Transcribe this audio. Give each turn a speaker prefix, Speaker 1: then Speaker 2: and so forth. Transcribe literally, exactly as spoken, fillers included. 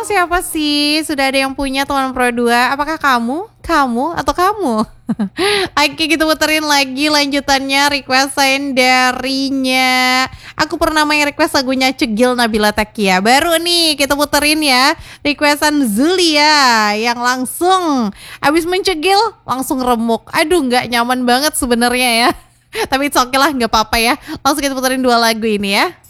Speaker 1: siapa sih? Sudah ada yang punya teman Pro dua? Apakah kamu? Kamu? Atau kamu? Oke, kita puterin lagi lanjutannya requestan darinya. Aku pernah main request lagunya Cegil Nabila Takia. Baru nih kita puterin ya requestan Zulia yang langsung abis mencegil langsung remuk. Aduh, nggak nyaman banget sebenarnya ya. Tapi it's okay lah, nggak apa-apa ya. Langsung kita puterin dua lagu ini ya.